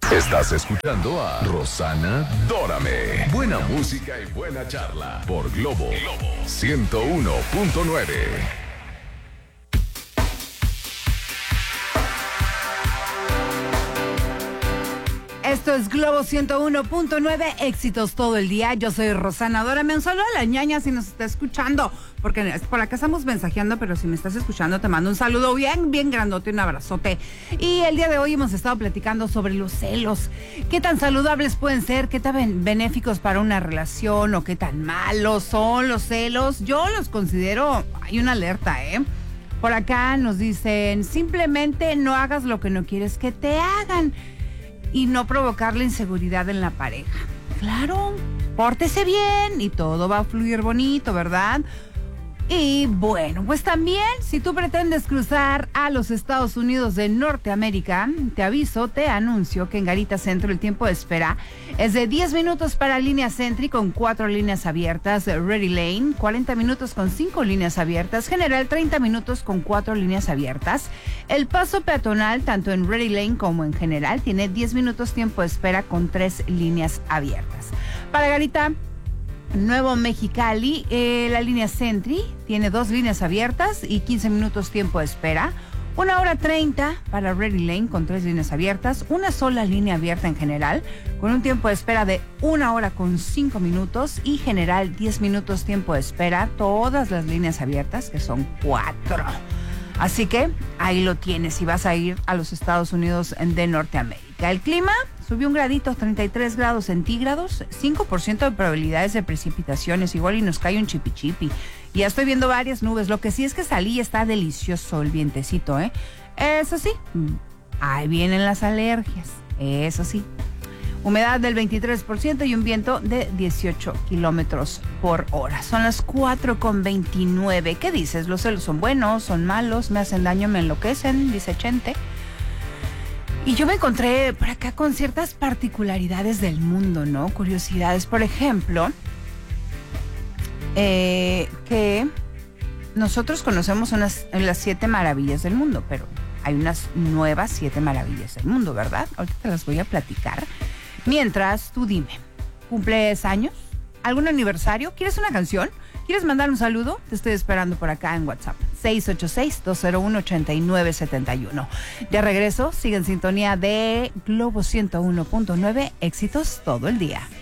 Estás escuchando a Rosana Dórame. Buena música y buena charla por Globo 101.9. Esto es Globo 101.9, éxitos todo el día. Yo soy Rosana Dórame. Un saludo a la ñaña si nos está escuchando, porque por acá estamos mensajeando, pero si me estás escuchando te mando un saludo bien grandote, un abrazote. Y el día de hoy hemos estado platicando sobre los celos. ¿Qué tan saludables pueden ser? ¿Qué tan benéficos para una relación? ¿O qué tan malos son los celos? Yo los considero, hay una alerta, Por acá nos dicen, simplemente no hagas lo que no quieres que te hagan. Y no provocar la inseguridad en la pareja. Claro, pórtese bien y todo va a fluir bonito, ¿verdad? Y bueno, pues también, si tú pretendes cruzar a los Estados Unidos de Norteamérica, te aviso, te anuncio que en Garita Centro el tiempo de espera es de 10 minutos para línea Sentry con 4 líneas abiertas, Ready Lane, 40 minutos con 5 líneas abiertas, General 30 minutos con 4 líneas abiertas. El paso peatonal, tanto en Ready Lane como en General, tiene 10 minutos tiempo de espera con 3 líneas abiertas. Para Garita Nuevo Mexicali, la línea Sentry tiene 2 líneas abiertas y 15 minutos tiempo de espera. 1 hora 30 para Ready Lane con 3 líneas abiertas. Una sola línea abierta en General con un tiempo de espera de 1 hora con 5 minutos. Y General 10 minutos tiempo de espera. Todas las líneas abiertas, que son 4. Así que ahí lo tienes si vas a ir a los Estados Unidos de Norteamérica. El clima subió 1 gradito, 33 grados centígrados, 5% de probabilidades de precipitaciones, igual y nos cae un chipi. Y ya estoy viendo varias nubes, lo que sí es que salí y está delicioso el vientecito, Eso sí, ahí vienen las alergias, eso sí. Humedad del 23% y un viento de 18 kilómetros por hora. Son las 4:29. ¿Qué dices? ¿Los celos son buenos, son malos, me hacen daño, me enloquecen? Dice Chente. Y yo me encontré por acá con ciertas particularidades del mundo, ¿no? Curiosidades. Por ejemplo, que nosotros conocemos las 7 maravillas del mundo, pero hay unas nuevas 7 maravillas del mundo, ¿verdad? Ahorita te las voy a platicar. Mientras, tú dime, ¿cumples años? ¿Algún aniversario? ¿Quieres una canción? ¿Quieres mandar un saludo? Te estoy esperando por acá en WhatsApp. 686-201-8971. De regreso, sigue en sintonía de Globo 101.9. Éxitos todo el día.